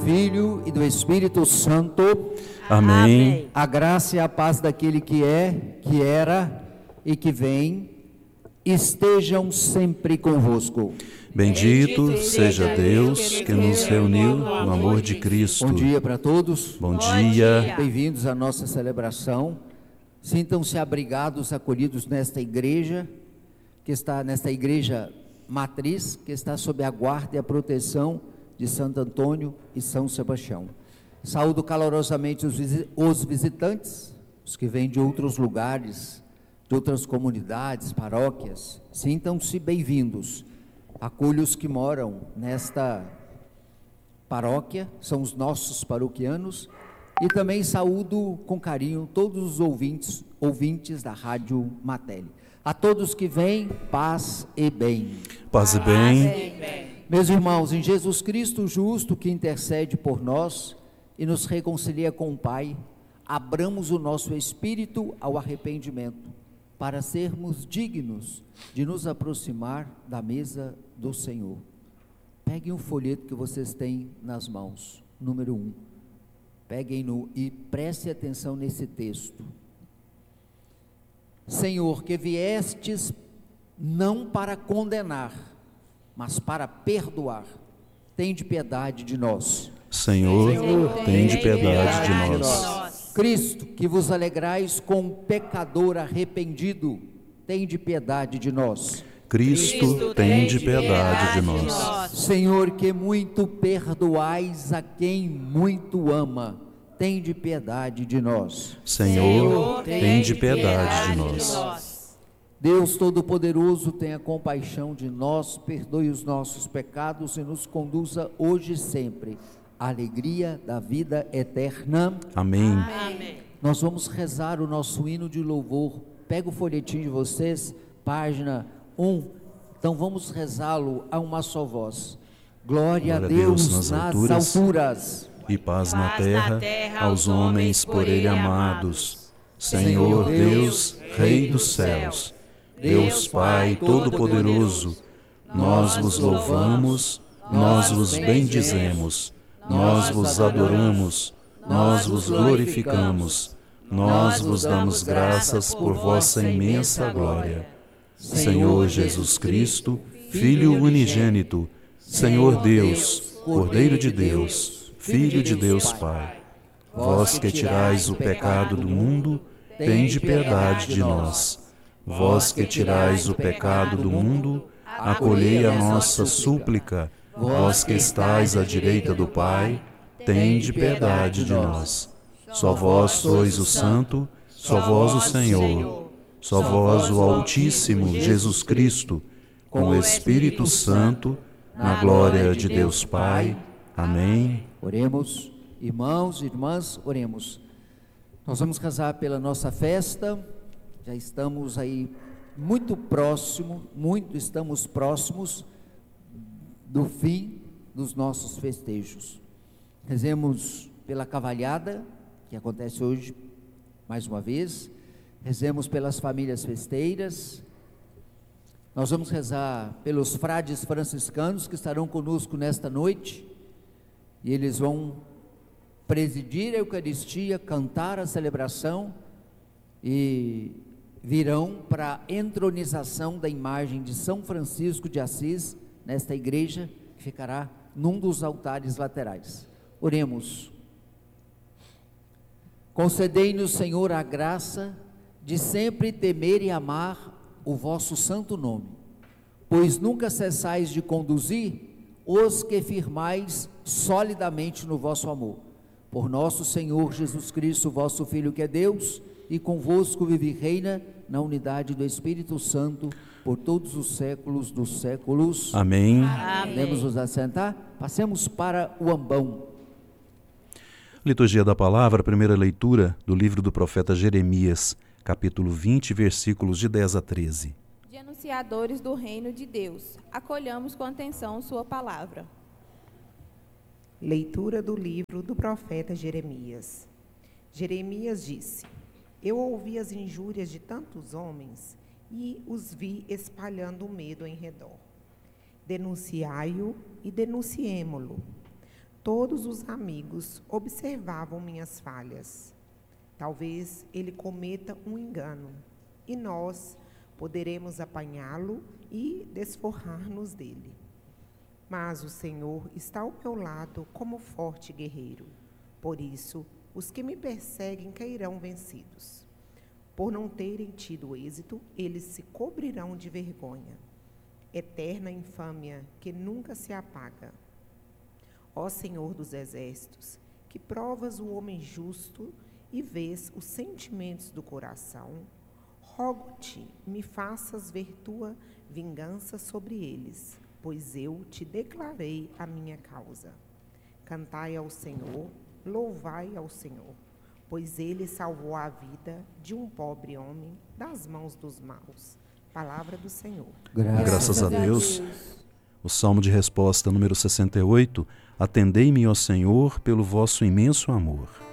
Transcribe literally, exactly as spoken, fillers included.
Filho e do Espírito Santo. Amém. A graça e a paz daquele que é, que era e que vem, estejam sempre convosco. Bendito seja Deus que nos reuniu no amor de Cristo. Bom dia para todos. Bom dia. Bem-vindos à nossa celebração. Sintam-se abrigados, acolhidos nesta igreja, que está nesta igreja matriz, que está sob a guarda e a proteção de Santo Antônio e São Sebastião. Saúdo calorosamente os, os visitantes, os que vêm de outros lugares, de outras comunidades, paróquias. Sintam-se bem-vindos. Acolho os que moram nesta paróquia, são os nossos paroquianos, e também saúdo com carinho todos os ouvintes, ouvintes da Rádio Mateli. A todos que vêm, paz e bem. Paz e bem. Meus irmãos, em Jesus Cristo justo, que intercede por nós e nos reconcilia com o Pai, abramos o nosso espírito ao arrependimento, para sermos dignos de nos aproximar da mesa do Senhor. Peguem o folheto que vocês têm nas mãos, número um. Peguem-no e prestem atenção nesse texto. Senhor, que viestes não para condenar, mas para perdoar, tende piedade de nós. Senhor, tende piedade de nós. Cristo, que vos alegrais com o pecador arrependido, tende piedade de nós. Cristo, tende piedade de nós. Senhor, que muito perdoais a quem muito ama, tende piedade de nós. Senhor, tende piedade de nós. Deus Todo-Poderoso, tenha compaixão de nós, perdoe os nossos pecados e nos conduza hoje e sempre à alegria da vida eterna. Amém. Amém. Nós vamos rezar o nosso hino de louvor. Pega o folhetinho de vocês, página um. Então vamos rezá-lo a uma só voz. Glória, Glória a Deus, Deus nas, nas alturas, alturas e paz na terra, terra aos homens por Ele amados. Senhor Deus, Rei dos céus, Deus Pai Todo-Poderoso, nós vos louvamos, nós vos bendizemos, nós vos adoramos, nós vos glorificamos, nós vos damos graças por vossa imensa glória. Senhor Jesus Cristo, Filho unigênito, Senhor Deus, Cordeiro de Deus, Filho de Deus Pai, vós que tirais o pecado do mundo, tende piedade de nós. Vós que tirais o pecado do mundo, acolhei a nossa súplica. Vós que estais à direita do Pai, tende piedade de nós. Só vós sois o Santo, só vós o Senhor, só vós o Altíssimo Jesus Cristo, com o Espírito Santo, na glória de Deus Pai. Amém. Oremos, irmãos e irmãs, oremos. Nós vamos rezar pela nossa festa. Já estamos aí muito próximo, muito estamos próximos do fim dos nossos festejos. Rezemos pela cavalhada, que acontece hoje, mais uma vez. Rezemos pelas famílias festeiras. Nós vamos rezar pelos frades franciscanos que estarão conosco nesta noite, e eles vão presidir a Eucaristia, cantar a celebração e virão para a entronização da imagem de São Francisco de Assis nesta igreja, que ficará num dos altares laterais. Oremos. Concedei-nos, Senhor, a graça de sempre temer e amar o vosso santo nome, pois nunca cessais de conduzir os que firmais solidamente no vosso amor. Por nosso Senhor Jesus Cristo, vosso Filho, que é Deus, e convosco vive e reina na unidade do Espírito Santo por todos os séculos dos séculos. Amém. Podemos nos assentar? Passemos para o ambão. Liturgia da Palavra, primeira leitura do livro do profeta Jeremias, capítulo vinte, versículos de dez a treze. De anunciadores do reino de Deus, acolhamos com atenção sua palavra. Leitura do livro do profeta Jeremias. Jeremias disse: Eu ouvi as injúrias de tantos homens e os vi espalhando o medo em redor. Denunciai-o e denunciemo-lo. Todos os amigos observavam minhas falhas. Talvez ele cometa um engano, e nós poderemos apanhá-lo e desforrar-nos dele. Mas o Senhor está ao meu lado como forte guerreiro. Por isso, os que me perseguem cairão vencidos. Por não terem tido êxito, eles se cobrirão de vergonha. Eterna infâmia que nunca se apaga. Ó Senhor dos exércitos, que provas o homem justo e vês os sentimentos do coração, rogo-te, me faças ver tua vingança sobre eles, pois eu te declarei a minha causa. Cantai ao Senhor, louvai ao Senhor, pois ele salvou a vida de um pobre homem das mãos dos maus. Palavra do Senhor. Graças, Graças a Deus. Deus. O Salmo de resposta número sessenta e oito. Atendei-me, ó Senhor, pelo vosso imenso amor.